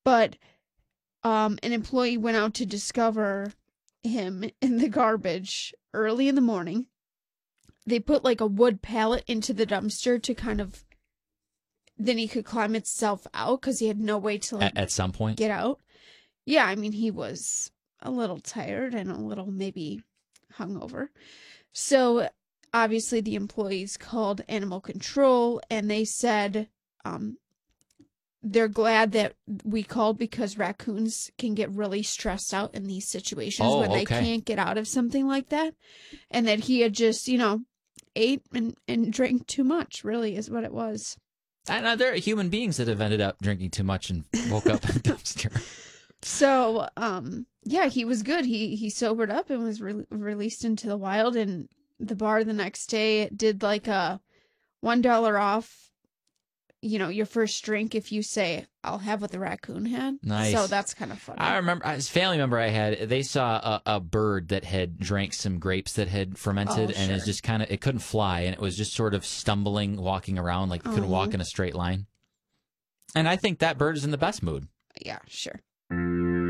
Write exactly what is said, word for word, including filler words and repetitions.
But um, an employee went out to discover him in the garbage early in the morning. They put like a wood pallet into the dumpster to kind of, then he could climb itself out because he had no way to like At, at some point? get out. Yeah, I mean, he was a little tired and a little maybe hungover. So obviously the employees called animal control and they said um, they're glad that we called because raccoons can get really stressed out in these situations Oh, when they okay. can't get out of something like that. And that he had just, you know, ate and, and drank too much, really, is what it was. I know there are human beings that have ended up drinking too much and woke up in a dumpster. So, um, yeah, he was good. He he sobered up and was re- released into the wild. And the bar the next day did like a one dollar off, you know, your first drink if you say, I'll have what the raccoon had. Nice. So that's kind of funny. I remember, as a family member I had, they saw a, a bird that had drank some grapes that had fermented, Oh, and it sure. just kind of, it couldn't fly, and it was just sort of stumbling, walking around, like it couldn't Oh. walk in a straight line. And I think that bird is in the best mood. Yeah, sure.